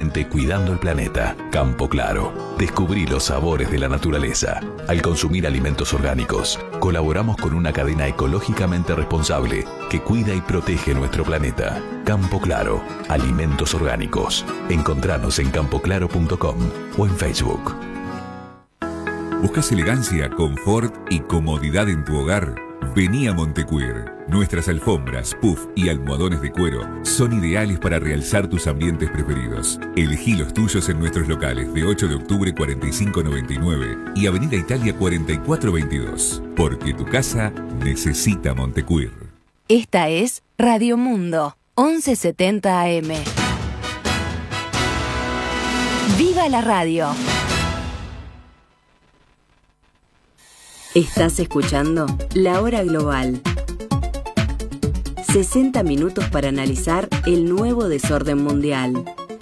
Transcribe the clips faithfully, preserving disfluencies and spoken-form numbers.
ambiente cuidando el planeta. Campo Claro. Descubrí los sabores de la naturaleza. Al consumir alimentos orgánicos, colaboramos con una cadena ecológicamente responsable que cuida y protege nuestro planeta. Campo Claro. Alimentos orgánicos. Encontranos en campo claro punto com o en Facebook. ¿Buscas elegancia, confort y comodidad en tu hogar? Vení a Montecuir. Nuestras alfombras, puff y almohadones de cuero son ideales para realzar tus ambientes preferidos. Elegí los tuyos en nuestros locales de ocho de octubre cuarenta y cinco noventa y nueve y Avenida Italia cuarenta y cuatro veintidós. Porque tu casa necesita Montecuir. Esta es Radio Mundo, once setenta A M. ¡Viva la radio! Estás escuchando La Hora Global. sesenta minutos para analizar el nuevo desorden mundial.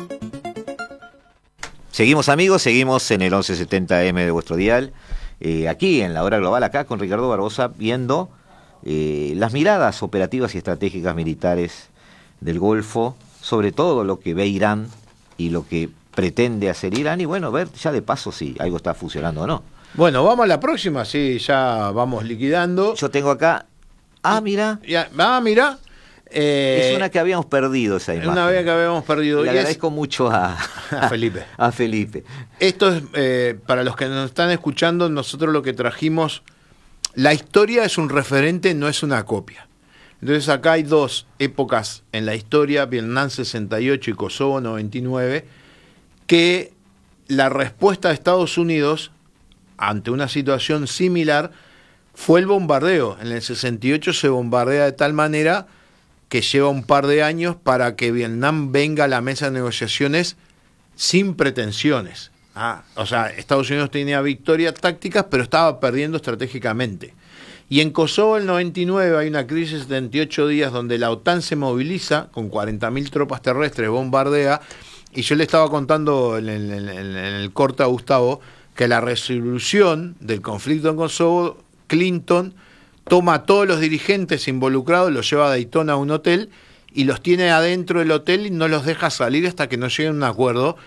Seguimos, amigos, seguimos en el once setenta A M de vuestro dial, eh, aquí en La Hora Global, acá con Ricardo Barbosa, viendo eh, las miradas operativas y estratégicas militares del Golfo, sobre todo lo que ve Irán y lo que pretende hacer Irán, y bueno, ver ya de paso si algo está funcionando o no. Bueno, vamos a la próxima, sí, ya vamos liquidando. Yo tengo acá, ah, mira. Ya, ah, mira. Eh, es una que habíamos perdido esa imagen. Una vez que habíamos perdido. Le y agradezco es, mucho a, a Felipe. A Felipe. Esto es, eh, para los que nos están escuchando, nosotros lo que trajimos, la historia es un referente, no es una copia. Entonces acá hay dos épocas en la historia, Vietnam sesenta y ocho y Kosovo noventa y nueve, que la respuesta de Estados Unidos ante una situación similar fue el bombardeo. En el sesenta y ocho se bombardea de tal manera que lleva un par de años para que Vietnam venga a la mesa de negociaciones sin pretensiones. Ah, o sea, Estados Unidos tenía victorias tácticas, pero estaba perdiendo estratégicamente. Y en Kosovo, el noventa y nueve, hay una crisis de setenta y ocho días donde la OTAN se moviliza con cuarenta mil tropas terrestres, bombardea, y yo le estaba contando en el, en el, en el corte a Gustavo que la resolución del conflicto en Kosovo, Clinton toma a todos los dirigentes involucrados, los lleva a Daytona a un hotel y los tiene adentro del hotel y no los deja salir hasta que no lleguen a un acuerdo.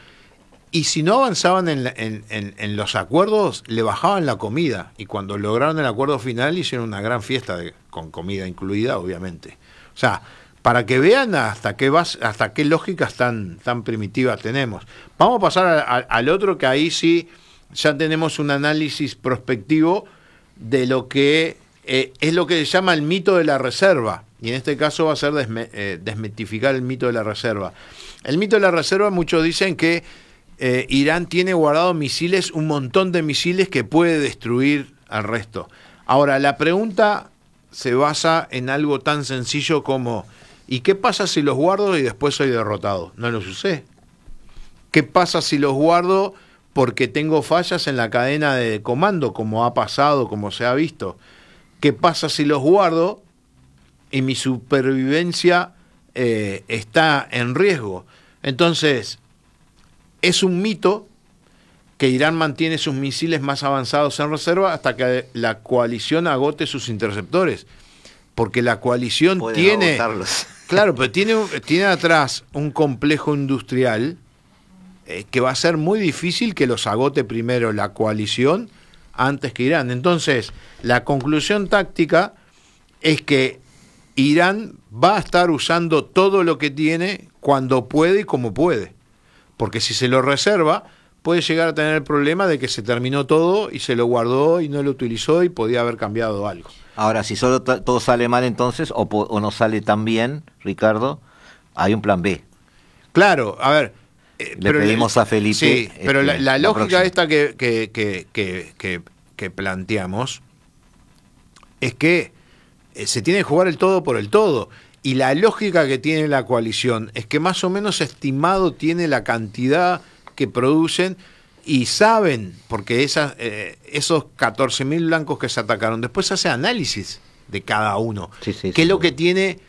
Y si no avanzaban en, la, en, en, en los acuerdos, le bajaban la comida. Y cuando lograron el acuerdo final, hicieron una gran fiesta de, con comida incluida, obviamente. O sea, para que vean hasta qué, vas, hasta qué lógicas tan, tan primitivas tenemos. Vamos a pasar a, a, al otro, que ahí sí ya tenemos un análisis prospectivo de lo que eh, es lo que se llama el mito de la reserva, y en este caso va a ser desme, eh, desmitificar el mito de la reserva. El mito de la reserva, muchos dicen que eh, Irán tiene guardados misiles, un montón de misiles que puede destruir al resto. Ahora, la pregunta se basa en algo tan sencillo como, ¿y qué pasa si los guardo y después soy derrotado? No lo sucede. ¿Qué pasa si los guardo porque tengo fallas en la cadena de comando, como ha pasado, como se ha visto? ¿Qué pasa si los guardo y mi supervivencia eh, está en riesgo? Entonces, es un mito que Irán mantiene sus misiles más avanzados en reserva hasta que la coalición agote sus interceptores, porque la coalición Pueden tiene... agotarlos. Claro, pero tiene, tiene atrás un complejo industrial que va a ser muy difícil que los agote primero la coalición antes que Irán. Entonces, la conclusión táctica es que Irán va a estar usando todo lo que tiene cuando puede y como puede. Porque si se lo reserva, puede llegar a tener el problema de que se terminó todo y se lo guardó y no lo utilizó y podía haber cambiado algo. Ahora, si solo t- todo sale mal entonces, o, po- o no sale tan bien, Ricardo, hay un plan B. Claro, a ver... Le pero pedimos a Felipe. Sí, este, pero la, la lógica la esta que, que, que, que, que, que planteamos es que se tiene que jugar el todo por el todo. Y la lógica que tiene la coalición es que más o menos estimado tiene la cantidad que producen y saben, porque esas, eh, esos catorce mil blancos que se atacaron, después se hace análisis de cada uno. Sí, sí, ¿Qué sí, es lo sí. que tiene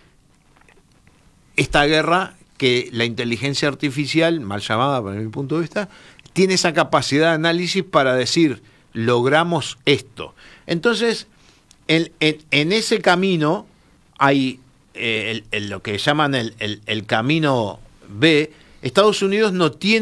esta guerra? Que la inteligencia artificial, mal llamada desde mi punto de vista, tiene esa capacidad de análisis para decir, logramos esto. Entonces, en, en, en ese camino hay eh, el, el, lo que llaman el, el, el camino B. Estados Unidos no tiene